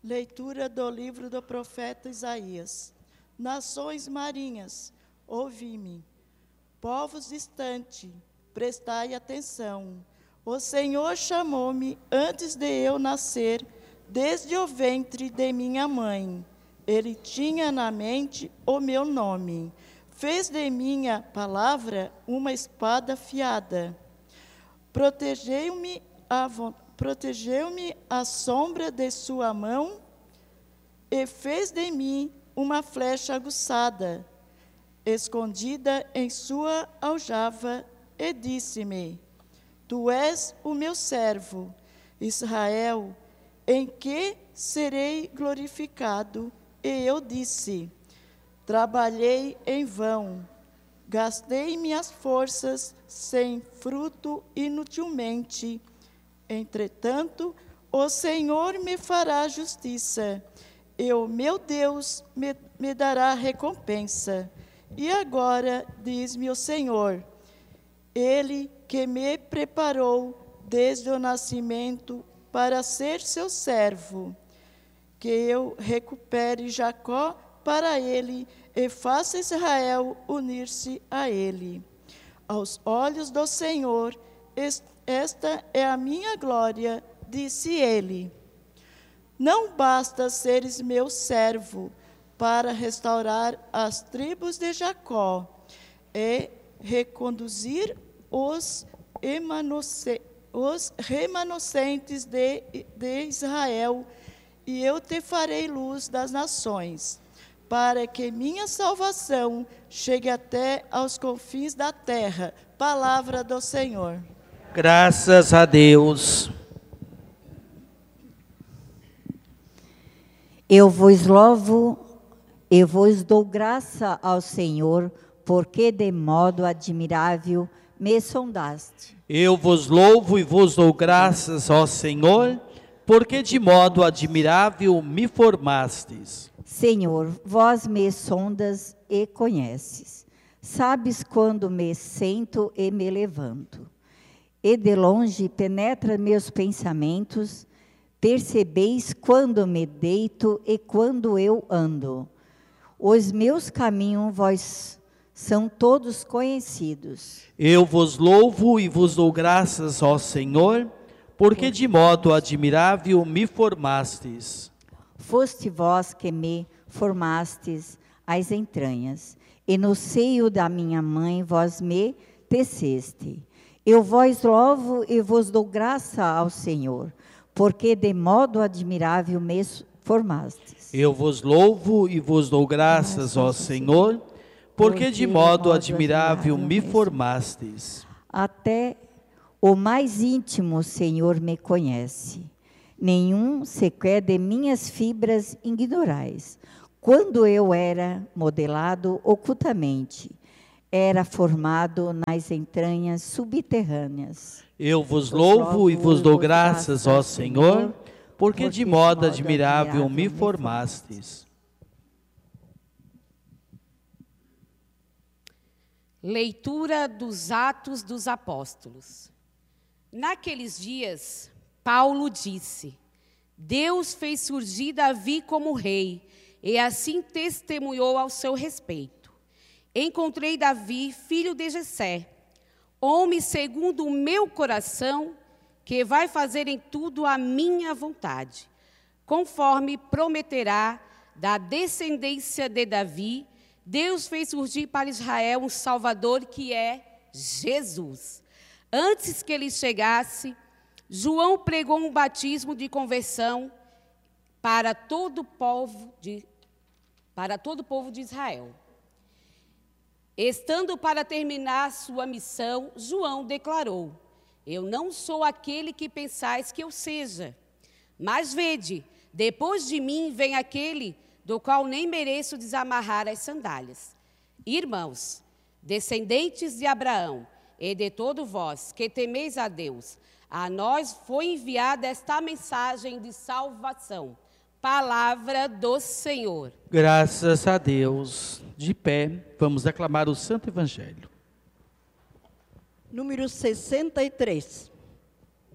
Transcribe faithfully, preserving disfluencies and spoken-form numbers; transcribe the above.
Leitura do livro do profeta Isaías. Nações marinhas, ouvi-me. Povos distantes, prestai atenção. O Senhor chamou-me antes de eu nascer, desde o ventre de minha mãe. Ele tinha na mente o meu nome. Fez de minha palavra uma espada afiada. Protegeu-me a, protegeu-me a sombra de sua mão e fez de mim uma flecha aguçada, escondida em sua aljava, e disse-me: Tu és o meu servo, Israel, em que serei glorificado. E eu disse: Trabalhei em vão, gastei minhas forças sem fruto inutilmente. Entretanto, o Senhor me fará justiça, e o meu Deus me, me dará recompensa. E agora, diz-me o Senhor, Ele que me preparou desde o nascimento para ser seu servo, que eu recupere Jacó para ele e faça Israel unir-se a ele. Aos olhos do Senhor, esta é a minha glória, disse ele. Não basta seres meu servo para restaurar as tribos de Jacó e reconduzir os, os remanescentes de, de Israel, e eu te farei luz das nações, para que minha salvação chegue até aos confins da terra. Palavra do Senhor. Graças a Deus. Eu vos louvo, eu vos dou graça ao Senhor, porque de modo admirável me sondaste. Eu vos louvo e vos dou graças ao Senhor, porque de modo admirável me formastes. Senhor, vós me sondas e conheces. Sabes quando me sento e me levanto. E de longe penetra meus pensamentos. Percebeis quando me deito e quando eu ando. Os meus caminhos vós são todos conhecidos. Eu vos louvo e vos dou graças ao Senhor, porque de modo admirável me formastes. Foste vós que me formastes as entranhas, e no seio da minha mãe vós me teceste. Eu vos louvo e vos dou graça ao Senhor, porque de modo admirável me formastes. Eu vos louvo e vos dou graças ao Senhor, porque de modo admirável me formastes. Até o mais íntimo, Senhor, me conhece. Nenhum sequer de minhas fibras ignorais. Quando eu era modelado ocultamente, era formado nas entranhas subterrâneas. Eu vos louvo e vos dou graças ao Senhor, porque de modo admirável me formastes. Leitura dos Atos dos Apóstolos. Naqueles dias, Paulo disse: Deus fez surgir Davi como rei, e assim testemunhou ao seu respeito. Encontrei Davi, filho de Jessé, homem segundo o meu coração, que vai fazer em tudo a minha vontade, conforme prometerá da descendência de Davi. Deus fez surgir para Israel um Salvador, que é Jesus. Antes que ele chegasse, João pregou um batismo de conversão para todo o povo de, para todo o povo de Israel. Estando para terminar sua missão, João declarou: Eu não sou aquele que pensais que eu seja, mas vede, depois de mim vem aquele do qual nem mereço desamarrar as sandálias. Irmãos, descendentes de Abraão, e de todo vós que temeis a Deus, a nós foi enviada esta mensagem de salvação. Palavra do Senhor. Graças a Deus. De pé, vamos declamar o Santo Evangelho. Número sessenta e três.